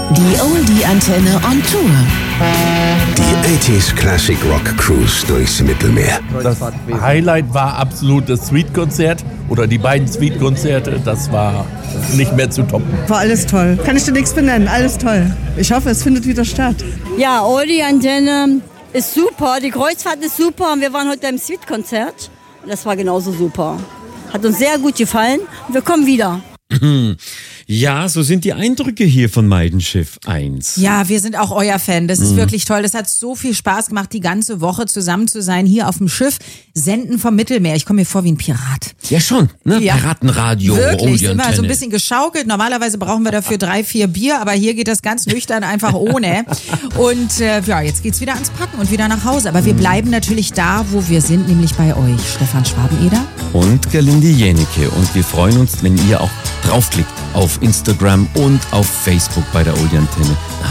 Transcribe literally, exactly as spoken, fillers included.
Die Oldie-Antenne on Tour. Die achtziger Classic Rock Cruise durchs Mittelmeer. Das Highlight war absolut das Suite-Konzert oder die beiden Suite-Konzerte. Das war nicht mehr zu toppen. War alles toll. Kann ich dir nichts benennen. Alles toll. Ich hoffe, es findet wieder statt. Ja, Oldie-Antenne ist super. Die Kreuzfahrt ist super. Und wir waren heute im Suite-Konzert. Das war genauso super. Hat uns sehr gut gefallen. Wir kommen wieder. Ja, so sind die Eindrücke hier von Meidenschiff eins. Ja, wir sind auch euer Fan. Das ist mhm. wirklich toll. Das hat so viel Spaß gemacht, die ganze Woche zusammen zu sein hier auf dem Schiff. Senden vom Mittelmeer. Ich komme mir vor wie ein Pirat. Ja schon, ne? Ja. Piratenradio. Wirklich, sind wir so ein bisschen geschaukelt. Normalerweise brauchen wir dafür drei, vier Bier, aber hier geht das ganz nüchtern einfach ohne. Und äh, ja, jetzt geht's wieder ans Packen und wieder nach Hause. Aber wir bleiben natürlich da, wo wir sind, nämlich bei euch. Stefan Schwabeneder. Und Gerlinde Jenecke. Und wir freuen uns, wenn ihr auch draufklickt auf Instagram und auf Facebook bei der Oldie Antenne.